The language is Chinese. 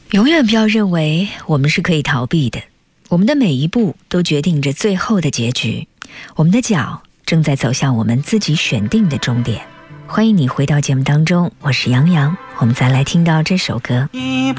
永远不要认为我们是可以逃避的，我们的每一步都决定着最后的结局，我们的脚正在走向我们自己选定的终点。欢迎你回到节目当中，我是杨洋，我们再来听到这首歌。